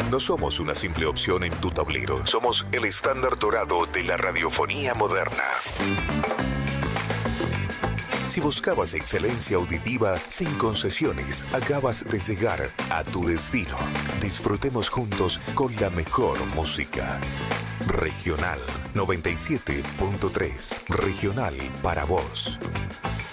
No somos una simple opción en tu tablero. Somos el estándar dorado de la radiofonía moderna. Si buscabas excelencia auditiva sin concesiones, acabas de llegar a tu destino. Disfrutemos juntos con la mejor música. Regional 97.3. Regional para vos.